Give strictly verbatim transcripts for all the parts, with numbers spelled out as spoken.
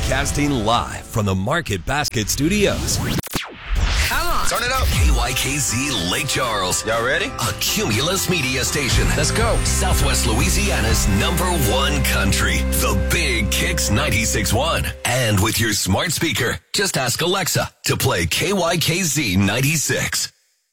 Broadcasting live from the Market Basket Studios. Come on. Turn it up. K Y K Z Lake Charles. Y'all ready? A Cumulus media station. Let's go. Southwest Louisiana's number one country. The Big Kicks ninety-six point one. And with your smart speaker, just ask Alexa to play K Y K Z ninety-six.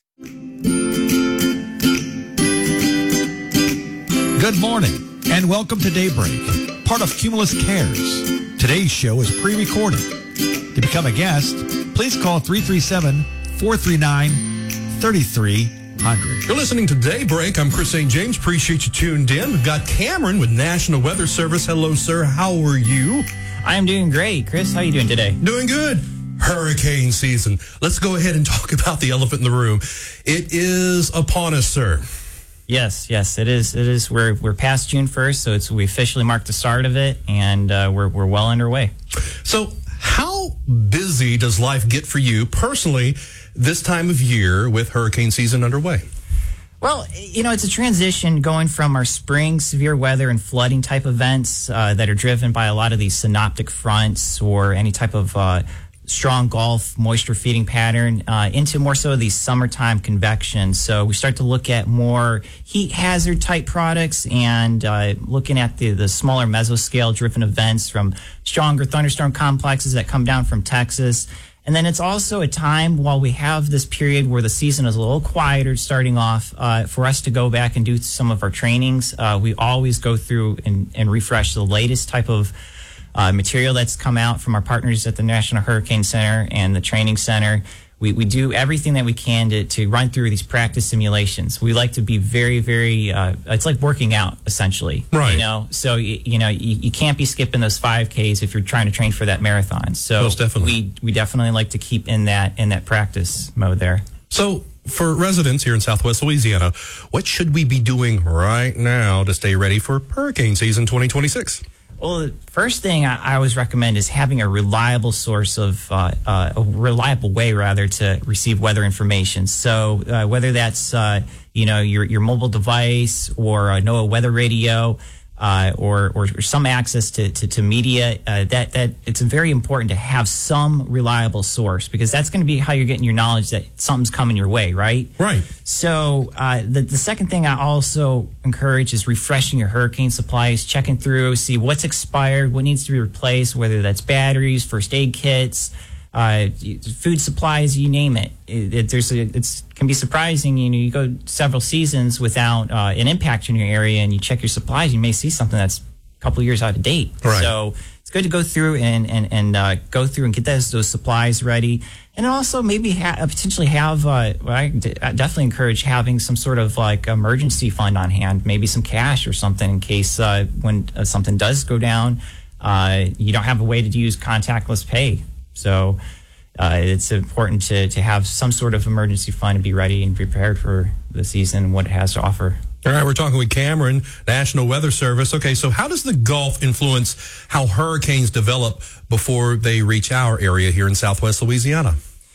Good morning and welcome to Daybreak, part of Cumulus Cares. Today's show is pre-recorded. To become a guest, please call three three seven, four three nine, three three zero zero. You're listening to Daybreak. I'm Chris Saint James. Appreciate you tuned in. We've got Cameron with National Weather Service. Hello, sir. How are you? I am doing great. Chris, how are you doing today? Doing good. Hurricane season. Let's go ahead and talk about the elephant in the room. It is upon us, sir. Yes, yes, it is. It is. We're we're past June first, so it's we officially marked the start of it, and uh, we're we're well underway. So, how busy does life get for you personally this time of year with hurricane season underway? Well, you know, it's a transition going from our spring severe weather and flooding type events uh, that are driven by a lot of these synoptic fronts or any type of uh, strong Gulf moisture feeding pattern uh, into more so these summertime convection. So we start to look at more heat hazard type products and uh, looking at the, the smaller mesoscale driven events from stronger thunderstorm complexes that come down from Texas. And then it's also a time while we have this period where the season is a little quieter starting off uh, for us to go back and do some of our trainings. Uh, we always go through and, and refresh the latest type of Uh, material that's come out from our partners at the National Hurricane Center and the Training Center. We we do everything that we can to, to run through these practice simulations. We like to be very, very, uh, it's like working out, essentially. Right. You know, so, you, you know, you, you can't be skipping those five Ks if you're trying to train for that marathon. So Most definitely. we we definitely like to keep in that in that practice mode there. So, for residents here in Southwest Louisiana, what should we be doing right now to stay ready for hurricane season twenty twenty-six? Well, the first thing I, I always recommend is having a reliable source of, uh, uh, a reliable way, rather, to receive weather information. So uh, whether that's, uh, you know, your your mobile device or a NOAA weather radio uh, or, or or some access to, to, to media, uh, that, that it's very important to have some reliable source because that's going to be how you're getting your knowledge that something's coming your way, right? Right. So uh, the, the second thing I also encourage is refreshing your hurricane supplies, checking through, see what's expired, what needs to be replaced, whether that's batteries, first aid kits, uh, food supplies, you name it. It, it there's a, it's can be surprising. You know, you go several seasons without uh, an impact in your area, and you check your supplies, you may see something that's a couple of years out of date. Right. So it's good to go through and and and uh, go through and get those those supplies ready, and also maybe ha- potentially have. Uh, I, d- I definitely encourage having some sort of like emergency fund on hand, maybe some cash or something in case uh, when uh, something does go down, uh, you don't have a way to use contactless pay. So uh, it's important to to have some sort of emergency fund to be ready and prepared for the season and what it has to offer. All right, we're talking with Cameron, National Weather Service. Okay, so how does the Gulf influence how hurricanes develop before they reach our area here in Southwest Louisiana?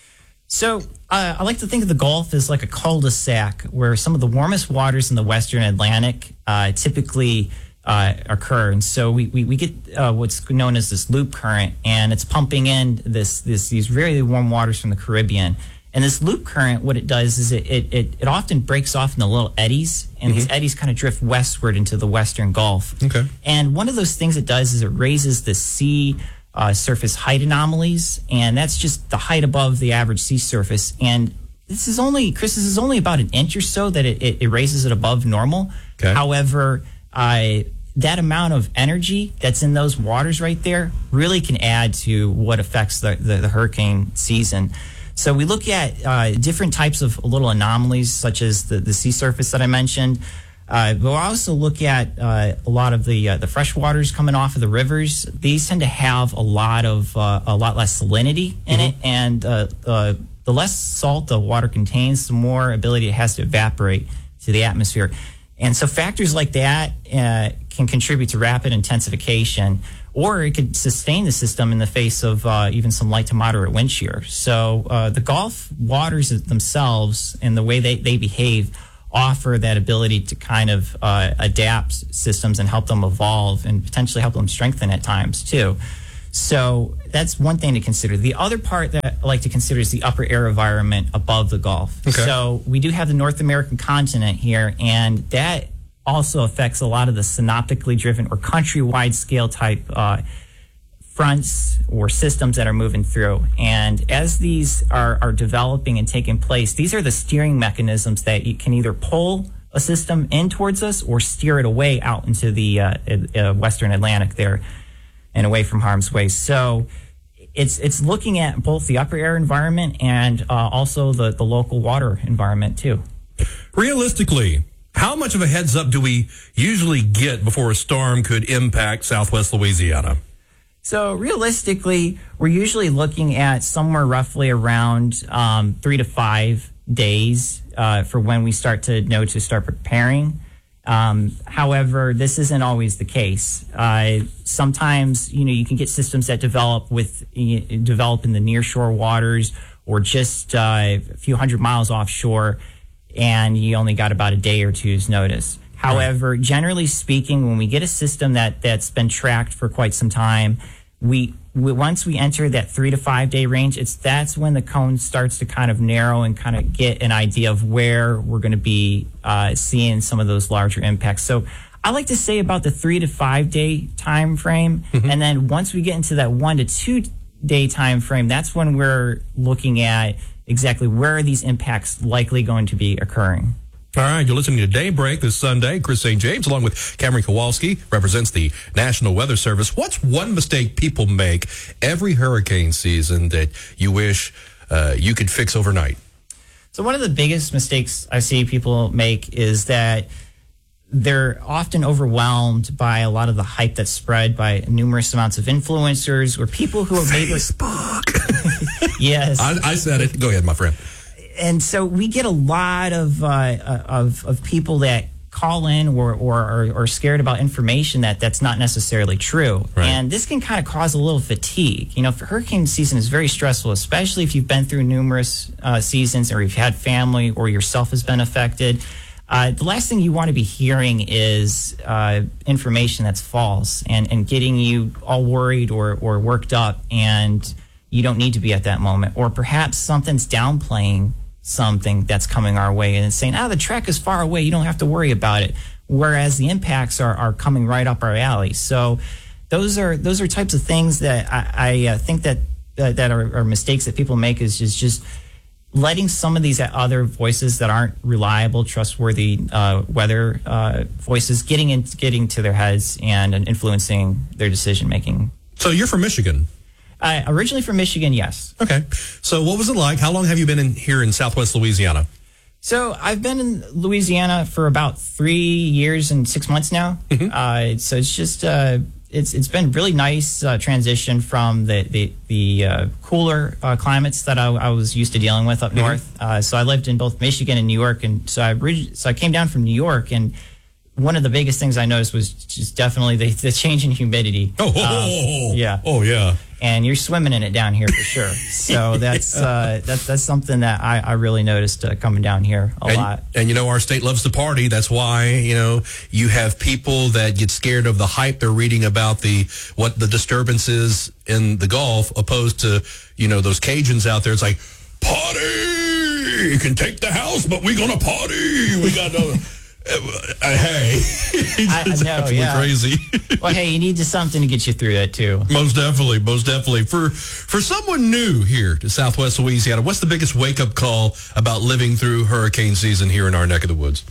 So uh, I like to think of the Gulf as like a cul-de-sac where some of the warmest waters in the Western Atlantic uh, typically uh, occur. And so we, we, we get uh, what's known as this loop current, and it's pumping in this, this these very warm waters from the Caribbean. And this loop current, what it does is it it, it, it often breaks off into little eddies, and mm-hmm. these eddies kind of drift westward into the Western Gulf. Okay. And one of those things it does is it raises the sea uh, surface height anomalies, and that's just the height above the average sea surface. And this is only, Chris, this is only about an inch or so that it, it, it raises it above normal. Okay. However, uh, that amount of energy that's in those waters right there really can add to what affects the, the, the hurricane season. So we look at uh, different types of little anomalies, such as the, the sea surface that I mentioned. Uh, but we'll also look at uh, a lot of the uh, the fresh waters coming off of the rivers. These tend to have a lot of uh, a lot less salinity in mm-hmm. it, and uh, uh, the less salt the water contains, the more ability it has to evaporate to the atmosphere. And so factors like that uh, can contribute to rapid intensification, or it could sustain the system in the face of uh, even some light to moderate wind shear. So uh, the Gulf waters themselves and the way they, they behave offer that ability to kind of uh, adapt systems and help them evolve and potentially help them strengthen at times too. So that's one thing to consider. The other part that I like to consider is the upper air environment above the Gulf. Okay. So we do have the North American continent here, and that also affects a lot of the synoptically driven or countrywide scale type uh, fronts or systems that are moving through. And as these are, are developing and taking place, these are the steering mechanisms that you can either pull a system in towards us or steer it away out into the uh, uh, Western Atlantic there and away from harm's way. So it's it's looking at both the upper air environment and uh, also the, the local water environment too. Realistically, how much of a heads up do we usually get before a storm could impact Southwest Louisiana? So realistically, we're usually looking at somewhere roughly around um, three to five days uh, for when we start to know to start preparing. Um, however, this isn't always the case. Uh, sometimes, you know, you can get systems that develop with uh, develop in the nearshore waters or just uh, a few hundred miles offshore, and you only got about a day or two's notice. However, generally speaking, when we get a system that, that's been tracked for quite some time, we, we once we enter that three to five day range, it's that's when the cone starts to kind of narrow and kind of get an idea of where we're going to be uh, seeing some of those larger impacts. So I like to say about the three to five day time frame, mm-hmm. and then once we get into that one to two day time frame, that's when we're looking at exactly where are these impacts likely going to be occurring. All right, you're listening to Daybreak this Sunday. Chris Saint James, along with Cameron Kowalski, represents the National Weather Service. What's one mistake people make every hurricane season that you wish uh, you could fix overnight? So one of the biggest mistakes I see people make is that they're often overwhelmed by a lot of the hype that's spread by numerous amounts of influencers or people who have made Facebook. Yes. I, I said it. Go ahead, my friend. And so we get a lot of uh, of of people that call in or or are, are scared about information that that's not necessarily true, right. And this can kind of cause a little fatigue. You know, for hurricane season is very stressful, especially if you've been through numerous uh, seasons or you've had family or yourself has been affected. Uh, the last thing you want to be hearing is uh, information that's false and and getting you all worried or or worked up, and you don't need to be at that moment, or perhaps something's downplaying something that's coming our way and it's saying, ah, the track is far away, you don't have to worry about it, whereas the impacts are, are coming right up our alley. So those are those are types of things that I, I uh, think that uh, that are, are mistakes that people make, is just, just letting some of these other voices that aren't reliable, trustworthy uh, weather uh, voices getting in, getting to their heads and, and influencing their decision making. So you're from Michigan? Uh, originally from Michigan, yes. Okay. So what was it like? How long have you been in here in Southwest Louisiana? So I've been in Louisiana for about three years and six months now. Mm-hmm. Uh, so it's just uh, it's it's been really nice uh, transition from the the, the uh, cooler uh, climates that I, I was used to dealing with up mm-hmm. north. Uh, so I lived in both Michigan and New York, and so I so I came down from New York, and one of the biggest things I noticed was just definitely the, the change in humidity. Oh, oh, um, oh, yeah. Oh, yeah. And you're swimming in it down here for sure. So that's uh, that's that's something that I, I really noticed uh, coming down here a and, lot. And you know, our state loves to party. That's why, you know, you have people that get scared of the hype they're reading about the what the disturbances in the Gulf, opposed to, you know, those Cajuns out there. It's like, party! You can take the house, but we're gonna party. We got to. Uh, hey, I know, yeah. Crazy. Well, hey, you need to, something to get you through that too. Most definitely, most definitely. For for someone new here to Southwest Louisiana, what's the biggest wake up call about living through hurricane season here in our neck of the woods?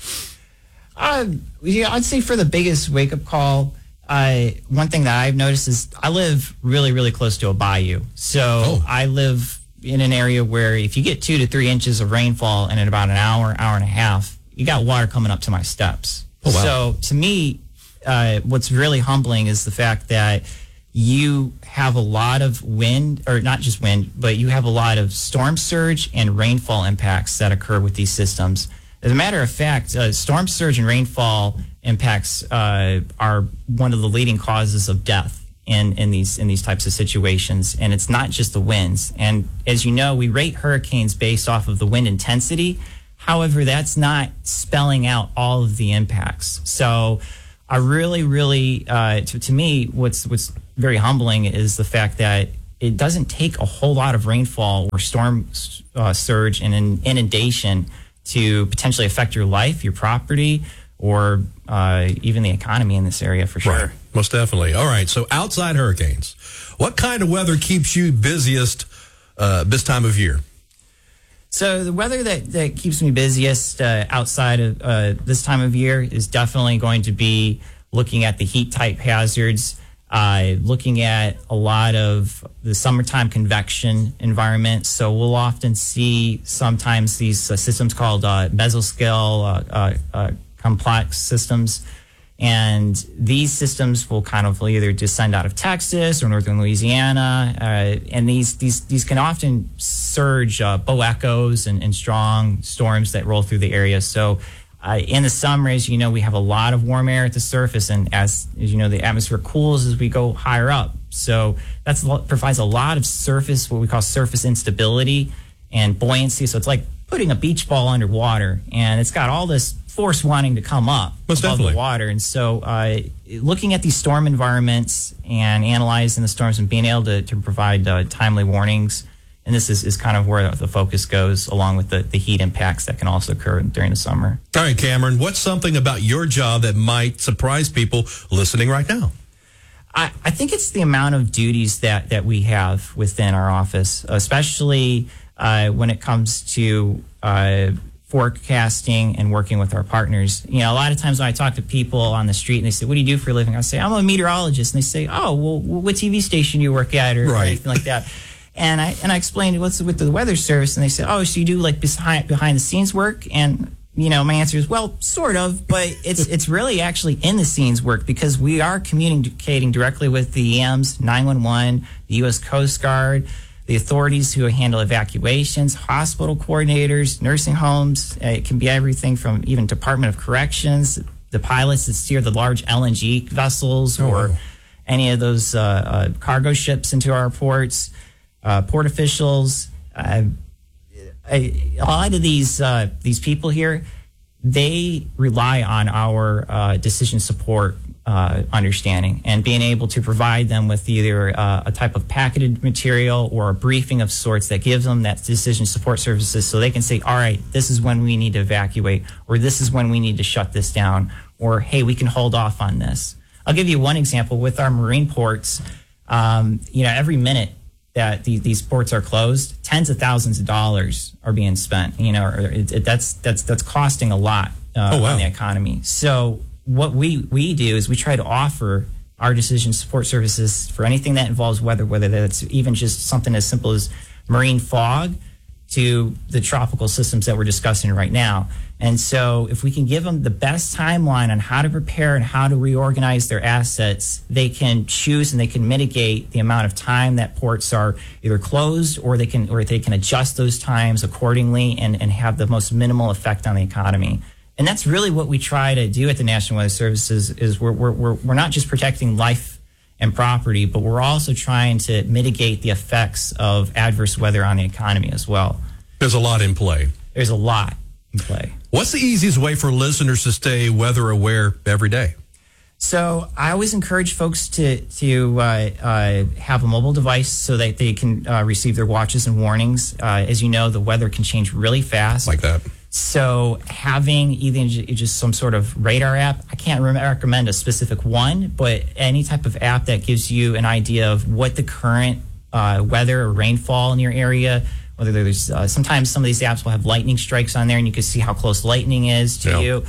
Uh, yeah, I'd say for the biggest wake up call, uh, one thing that I've noticed is I live really, really close to a bayou. So oh. I live in an area where if you get two to three inches of rainfall in about an hour, hour and a half, you got water coming up to my steps. Oh, wow. So to me, uh, what's really humbling is the fact that you have a lot of wind, or not just wind, but you have a lot of storm surge and rainfall impacts that occur with these systems. As a matter of fact, uh, storm surge and rainfall impacts uh, are one of the leading causes of death in, in these in these types of situations. And it's not just the winds. And as you know, we rate hurricanes based off of the wind intensity. However, that's not spelling out all of the impacts. So I really, really, uh, to, to me, what's what's very humbling is the fact that it doesn't take a whole lot of rainfall or storm uh, surge and an inundation to potentially affect your life, your property, or uh, even the economy in this area, for sure. Right. Most definitely. All right. So outside hurricanes, what kind of weather keeps you busiest uh, this time of year? So the weather that, that keeps me busiest uh, outside of uh, this time of year is definitely going to be looking at the heat type hazards, uh, looking at a lot of the summertime convection environment. So we'll often see sometimes these uh, systems called uh, mesoscale uh, uh, uh, complex systems. And these systems will kind of either descend out of Texas or northern Louisiana. Uh, and these, these, these can often surge uh, bow echoes and, and strong storms that roll through the area. So uh, in the summer, as you know, we have a lot of warm air at the surface. And as, as you know, the atmosphere cools as we go higher up. So that provides a lot of surface, what we call surface instability and buoyancy. So it's like putting a beach ball underwater, and it's got all this force wanting to come up Most above definitely. the water. And so uh, looking at these storm environments and analyzing the storms and being able to, to provide uh, timely warnings, and this is, is kind of where the focus goes, along with the, the heat impacts that can also occur during the summer. All right, Cameron, what's something about your job that might surprise people listening right now? I, I think it's the amount of duties that, that we have within our office, especially uh, when it comes to uh, forecasting and working with our partners. You know, a lot of times when I talk to people on the street and they say, "What do you do for a living?" I say, "I'm a meteorologist." And they say, "Oh, well, what T V station do you work at?" or Right. anything like that. And I and I explained what's with the weather service, and they said, "Oh, so you do like behind behind the scenes work?" And you know, my answer is, well, sort of, but it's it's really actually in the scenes work, because we are communicating directly with the E Ms, nine one one, the U S Coast Guard, the authorities who handle evacuations, hospital coordinators, nursing homes. Uh, it can be everything from even Department of Corrections, the pilots that steer the large L N G vessels, Oh, or wow. any of those uh, uh, cargo ships into our ports, uh, port officials. Uh, a, a lot of these uh, these people here, they rely on our uh, decision support uh, understanding and being able to provide them with either uh, a type of packaged material or a briefing of sorts that gives them that decision support services, so they can say, all right, this is when we need to evacuate, or this is when we need to shut this down, or hey, we can hold off on this. I'll give you one example with our marine ports. Um, you know, every minute that these, these ports are closed, tens of thousands of dollars are being spent. You know, or it, it, that's that's that's costing a lot uh, Oh, wow. on the economy. So what we we do is we try to offer our decision support services for anything that involves weather, whether that's even just something as simple as marine fog to the tropical systems that we're discussing right now. And so if we can give them the best timeline on how to prepare and how to reorganize their assets, they can choose and they can mitigate the amount of time that ports are either closed, or they can or they can adjust those times accordingly and, and have the most minimal effect on the economy. And that's really what we try to do at the National Weather Services, is we're, we're, we're, we're not just protecting life and property, but we're also trying to mitigate the effects of adverse weather on the economy as well. There's a lot in play. There's a lot in play. What's the easiest way for listeners to stay weather aware every day? So I always encourage folks to to uh, uh, have a mobile device so that they can uh, receive their watches and warnings. Uh, as you know, the weather can change really fast. Like that. So having either j- just some sort of radar app, I can't re- recommend a specific one, but any type of app that gives you an idea of what the current uh, weather or rainfall in your area, whether there's uh, sometimes some of these apps will have lightning strikes on there, and you can see how close lightning is to Yeah. you.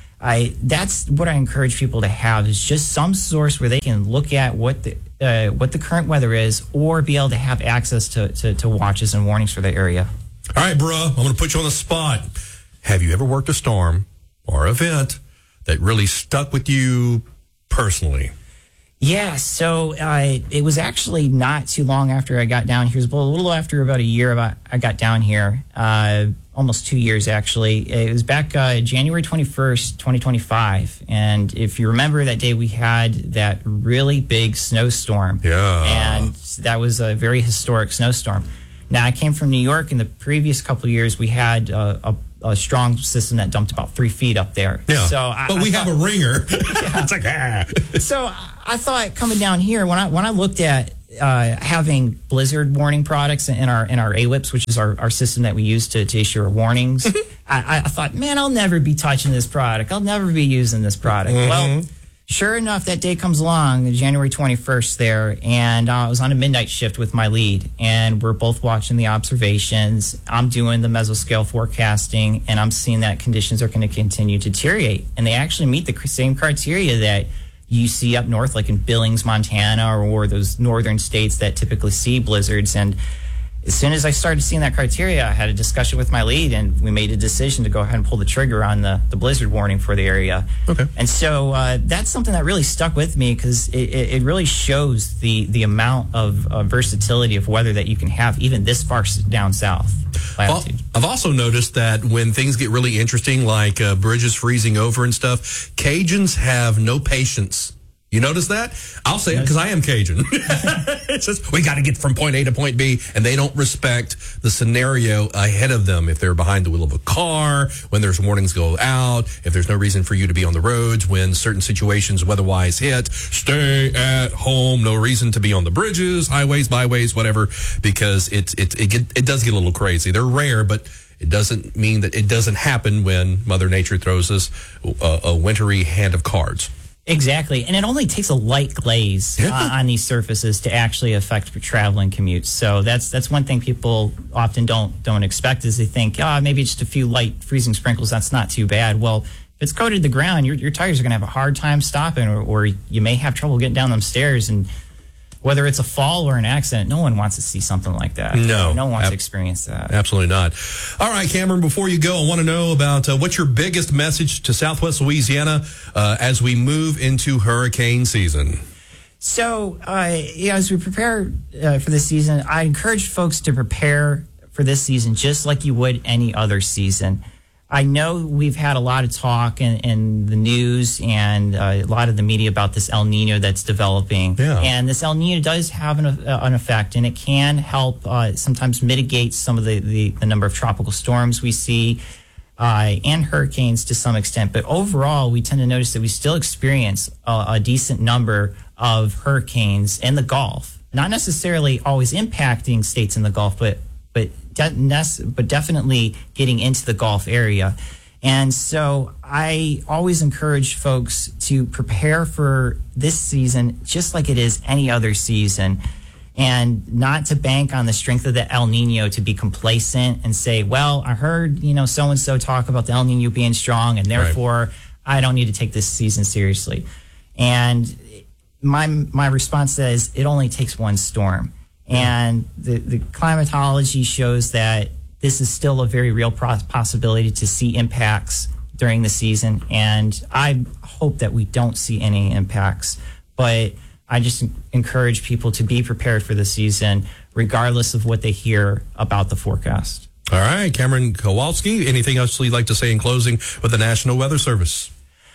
I that's what I encourage people to have, is just some source where they can look at what the uh, what the current weather is, or be able to have access to, to, to watches and warnings for the area. All right, bruh, I'm going to put you on the spot. Have you ever worked a storm or event that really stuck with you personally? Yeah, so uh, it was actually not too long after I got down here. It was a little after about a year about I got down here, uh, almost two years actually. It was back uh, January twenty-first, twenty twenty-five. And if you remember that day, we had that really big snowstorm. Yeah. And that was a very historic snowstorm. Now, I came from New York. In the previous couple of years, we had uh, a a strong system that dumped about three feet up there. Yeah. So I, but we I have thought, a ringer. It's like, ah. So I thought coming down here, when I when I looked at uh, having blizzard warning products in our in our A W I Ps, which is our, our system that we use to, to issue our warnings, I, I thought, man, I'll never be touching this product. I'll never be using this product. Mm-hmm. Well, sure enough, that day comes along, January twenty-first there, and uh, I was on a midnight shift with my lead, and we're both watching the observations. I'm doing the mesoscale forecasting, and I'm seeing that conditions are going to continue to deteriorate. And they actually meet the same criteria that you see up north, like in Billings, Montana, or, or those northern states that typically see blizzards. And as soon as I started seeing that criteria, I had a discussion with my lead, and we made a decision to go ahead and pull the trigger on the, the blizzard warning for the area. Okay. And so uh, that's something that really stuck with me, because it, it, it really shows the, the amount of uh, versatility of weather that you can have even this far down south. Well, I've also noticed that when things get really interesting, like uh, bridges freezing over and stuff, Cajuns have no patience. You notice that? I'll say it because I am Cajun. It's just, we got to get from point A to point B, and they don't respect the scenario ahead of them. If they're behind the wheel of a car, when there's warnings go out, if there's no reason for you to be on the roads, when certain situations weather-wise hit, stay at home, no reason to be on the bridges, highways, byways, whatever, because it, it, it, get, it does get a little crazy. They're rare, but it doesn't mean that it doesn't happen when Mother Nature throws us a, a wintry hand of cards. Exactly. And it only takes a light glaze yeah. uh, on these surfaces to actually affect traveling commutes. So that's that's one thing people often don't don't expect, is they think, oh, maybe just a few light freezing sprinkles, that's not too bad. Well, if it's coated the ground, your, your tires are going to have a hard time stopping, or, or you may have trouble getting down them stairs. And whether it's a fall or an accident, no one wants to see something like that. No. No one wants ab- to experience that. Absolutely not. All right, Cameron, before you go, I want to know about uh, what's your biggest message to Southwest Louisiana uh, as we move into hurricane season? So, uh, yeah, as we prepare uh, for this season, I encourage folks to prepare for this season just like you would any other season. I know we've had a lot of talk in, in the news and uh, a lot of the media about this El Nino that's developing. Yeah. And this El Nino does have an, uh, an effect, and it can help uh, sometimes mitigate some of the, the, the number of tropical storms we see uh, and hurricanes to some extent. But overall, we tend to notice that we still experience a, a decent number of hurricanes in the Gulf, not necessarily always impacting states in the Gulf, but but de- but definitely getting into the Gulf area. And so I always encourage folks to prepare for this season just like it is any other season, and not to bank on the strength of the El Nino to be complacent and say, well, I heard, you know, so-and-so talk about the El Nino being strong, and therefore right. I don't need to take this season seriously. And my my response to that is, it only takes one storm. And the, the climatology shows that this is still a very real pro- possibility to see impacts during the season. And I hope that we don't see any impacts. But I just encourage people to be prepared for the season, regardless of what they hear about the forecast. All right, Cameron Kowalski, anything else you'd like to say in closing with the National Weather Service?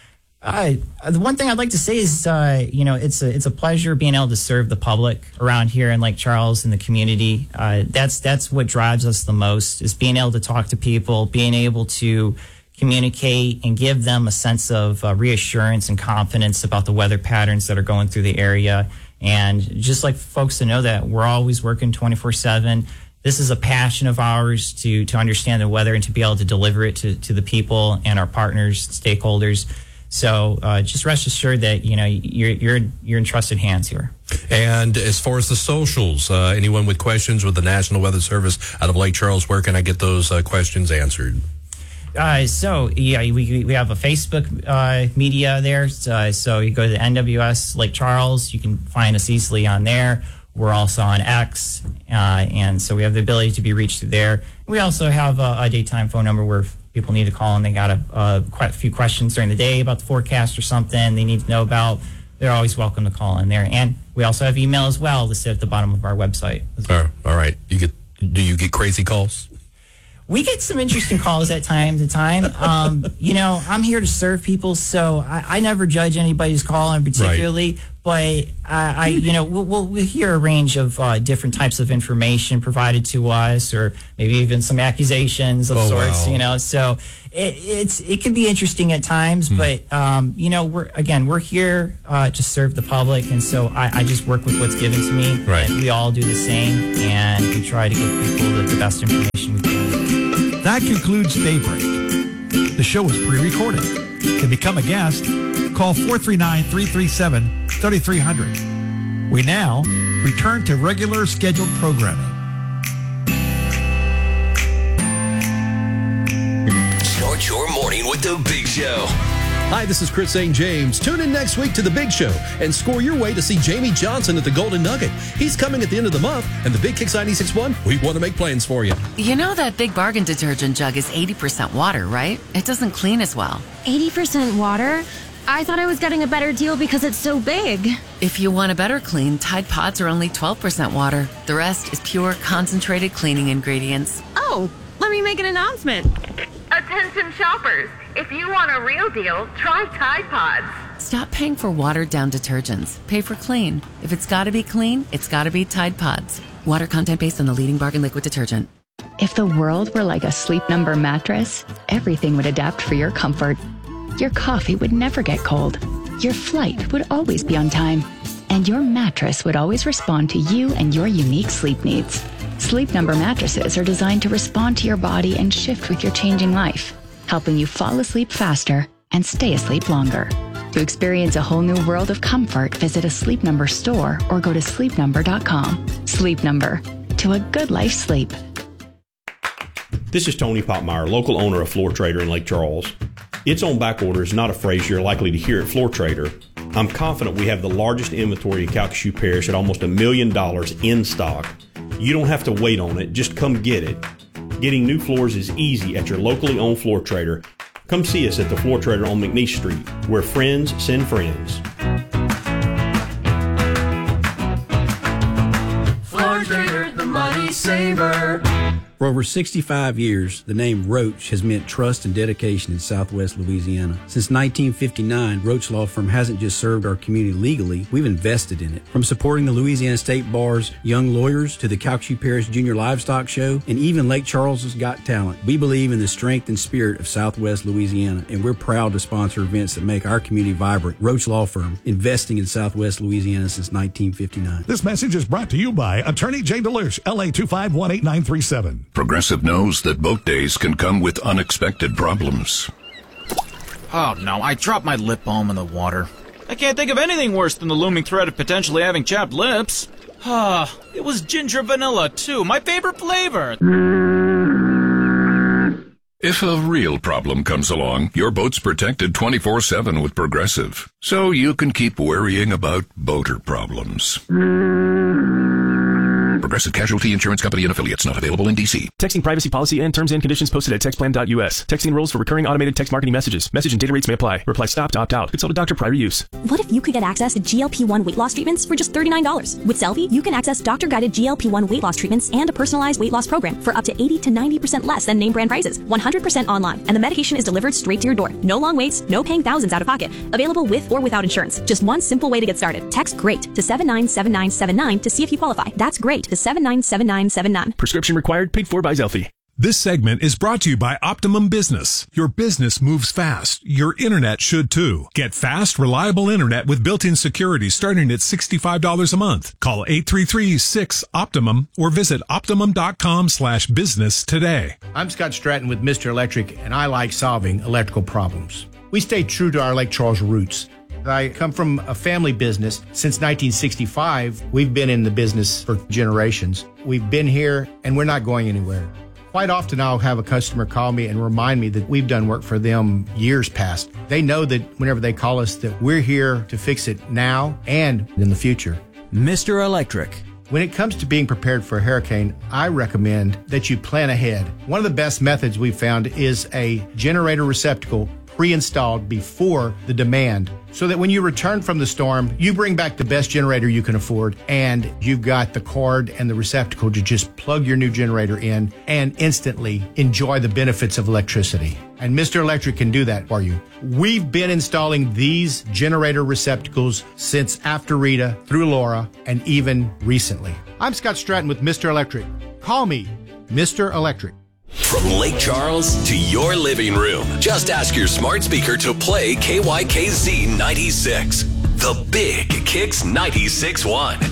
Uh, the one thing I'd like to say is, uh, you know, it's a it's a pleasure being able to serve the public around here in Lake Charles and the community. Uh, that's that's what drives us the most, is being able to talk to people, being able to communicate and give them a sense of uh, reassurance and confidence about the weather patterns that are going through the area. And just like folks to know that we're always working twenty-four seven. This is a passion of ours to to understand the weather and to be able to deliver it to, to the people and our partners, stakeholders. So uh, just rest assured that, you know, you're you're you're in trusted hands here. And as far as the socials, uh, anyone with questions with the National Weather Service out of Lake Charles, where can I get those uh, questions answered? Uh, so yeah, we we have a Facebook uh, media there. Uh, so you go to the N W S Lake Charles, you can find us easily on there. We're also on X, uh, and so we have the ability to be reached through there. We also have a, a daytime phone number where people need to call and they got a, uh, quite a few questions during the day about the forecast or something they need to know about. They're always welcome to call in there. And we also have email as well listed at the bottom of our website. All right. All right. You get, do you get crazy calls? We get some interesting calls at time to time. Um, you know, I'm here to serve people, so I, I never judge anybody's call in particularly. Right. But I, I, you know, we'll, we'll, we'll hear a range of uh, different types of information provided to us, or maybe even some accusations of oh, sorts. Wow. You know, so it, it's it can be interesting at times. Hmm. But um, you know, we're again we're here uh, to serve the public, and so I, I just work with what's given to me. Right. And we all do the same, and we try to give people the, the best information we can. That concludes Daybreak. The show is pre-recorded. To become a guest, call four three nine, three three seven, three three zero zero. We now return to regular scheduled programming. Start your morning with the Big Show. Hi, this is Chris Saint James. Tune in next week to The Big Show and score your way to see Jamie Johnson at the Golden Nugget. He's coming at the end of the month, and the Big Kicks ninety-six point one, we want to make plans for you. You know that Big Bargain detergent jug is eighty percent water, right? It doesn't clean as well. eighty percent water? I thought I was getting a better deal because it's so big. If you want a better clean, Tide Pods are only twelve percent water. The rest is pure, concentrated cleaning ingredients. Oh, let me make an announcement. Attention shoppers, if you want a real deal, try Tide Pods. Stop paying for watered-down detergents. Pay for clean. If it's got to be clean, it's got to be Tide Pods. Water content based on the leading bargain liquid detergent. If the world were like a Sleep Number mattress, everything would adapt for your comfort. Your coffee would never get cold. Your flight would always be on time. And your mattress would always respond to you and your unique sleep needs. Sleep Number mattresses are designed to respond to your body and shift with your changing life, helping you fall asleep faster and stay asleep longer. To experience a whole new world of comfort, visit a Sleep Number store or go to sleep number dot com. Sleep Number. To a good life sleep. This is Tony Popmeyer, local owner of Floor Trader in Lake Charles. It's on back order is not a phrase you're likely to hear at Floor Trader. I'm confident we have the largest inventory of Calcasieu Parish at almost a million dollars in stock. You don't have to wait on it, just come get it. Getting new floors is easy at your locally owned Floor Trader. Come see us at the Floor Trader on McNeese Street, where friends send friends. Floor Trader, the money saver. For over sixty-five years, the name Roach has meant trust and dedication in Southwest Louisiana. Since nineteen fifty-nine, Roach Law Firm hasn't just served our community legally, we've invested in it. From supporting the Louisiana State Bar's Young Lawyers to the Calcasieu Parish Junior Livestock Show and even Lake Charles's Got Talent, we believe in the strength and spirit of Southwest Louisiana, and we're proud to sponsor events that make our community vibrant. Roach Law Firm, investing in Southwest Louisiana since nineteen fifty-nine. This message is brought to you by Attorney Jay DeLuche, L A two five one eight nine three seven. Progressive knows that boat days can come with unexpected problems. Oh no, I dropped my lip balm in the water. I can't think of anything worse than the looming threat of potentially having chapped lips. Ah, it was ginger vanilla too, my favorite flavor. If a real problem comes along, your boat's protected twenty-four seven with Progressive, so you can keep worrying about boater problems. Progressive Casualty Insurance Company and Affiliates, not available in D C. Texting privacy policy and terms and conditions posted at textplan dot U S. Texting rules for recurring automated text marketing messages. Message and data rates may apply. Reply stop to opt out. Consult a doctor prior to use. What if you could get access to G L P one weight loss treatments for just thirty-nine dollars? With Selfie, you can access doctor-guided G L P one weight loss treatments and a personalized weight loss program for up to eighty to ninety percent less than name brand prices. one hundred percent online, and the medication is delivered straight to your door. No long waits, no paying thousands out of pocket. Available with or without insurance. Just one simple way to get started. Text GREAT to seven nine seven nine seven nine to see if you qualify. That's GREAT to seven nine seven nine seven nine. Prescription required, paid for by Zelfie. This segment is brought to you by Optimum Business. Your business moves fast. Your internet should too. Get fast, reliable internet with built-in security starting at sixty-five dollars a month. Call eight three three, six, Optimum or visit optimum.com slash business today. I'm Scott Stratton with Mister Electric, and I like solving electrical problems. We stay true to our Lake Charles roots. I come from a family business. Since nineteen sixty-five, we've been in the business for generations. We've been here, and we're not going anywhere. Quite often, I'll have a customer call me and remind me that we've done work for them years past. They know that whenever they call us that we're here to fix it now and in the future. Mister Electric. When it comes to being prepared for a hurricane, I recommend that you plan ahead. One of the best methods we've found is a generator receptacle pre-installed before the demand, so that when you return from the storm, you bring back the best generator you can afford, and you've got the cord and the receptacle to just plug your new generator in and instantly enjoy the benefits of electricity. And Mister Electric can do that for you. We've been installing these generator receptacles since after Rita, through Laura, and even recently. I'm Scott Stratton with Mister Electric. Call me Mister Electric. From Lake Charles to your living room, just ask your smart speaker to play K Y K Z ninety-six. The Big Kicks ninety-six point one.